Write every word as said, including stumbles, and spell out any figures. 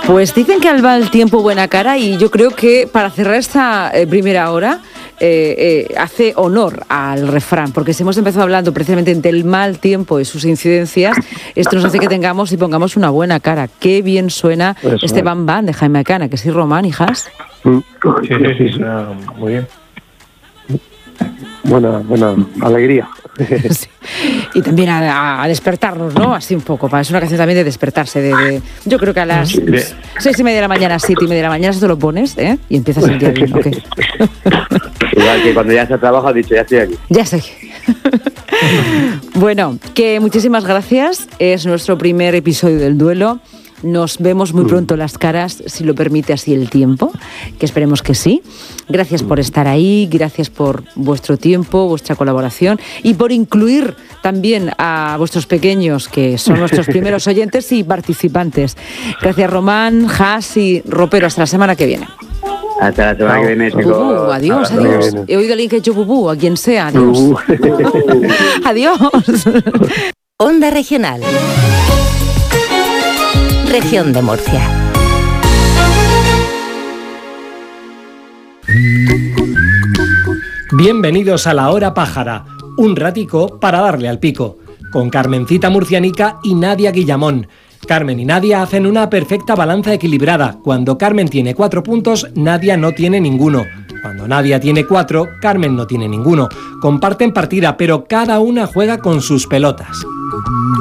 Pues dicen que al mal tiempo buena cara, y yo creo que para cerrar esta eh, primera hora eh, eh, hace honor al refrán, porque si hemos empezado hablando precisamente del mal tiempo y sus incidencias, esto nos hace que tengamos y pongamos una buena cara. Qué bien suena Eso este Bam Bam de Jaime Acana, que sí, Román, hijas. Sí, sí, sí, sí. Muy bien. Buena, buena alegría. Sí. Y también a, a despertarnos, ¿no? Así un poco, para es una canción también de despertarse. De, de, yo creo que a las sí. seis y media de la mañana, siete y media de la mañana, te lo pones, ¿eh? Y empiezas el día bien, ¿ok? Igual que cuando ya se trabaja, has dicho, ya estoy aquí. Ya estoy. Bueno, que muchísimas gracias. Es nuestro primer episodio del duelo. Nos vemos muy pronto las caras, si lo permite así el tiempo, que esperemos que sí. Gracias por estar ahí, gracias por vuestro tiempo, vuestra colaboración y por incluir también a vuestros pequeños, que son nuestros primeros oyentes y participantes. Gracias, Román, Has y Ropero. Hasta la semana que viene. Hasta la semana que viene, chicos. Uh, adiós, adiós. He oído a alguien que ha hecho bubú, a quien sea. Adiós. Uh. Adiós. Onda Regional. Región de Murcia. Bienvenidos a La Hora Pájara, un ratico para darle al pico, con Carmencita Murcianica y Nadia Guillamón. Carmen y Nadia hacen una perfecta balanza equilibrada. Cuando Carmen tiene cuatro puntos, Nadia no tiene ninguno. Cuando Nadia tiene cuatro, Carmen no tiene ninguno. Comparten partida, pero cada una juega con sus pelotas.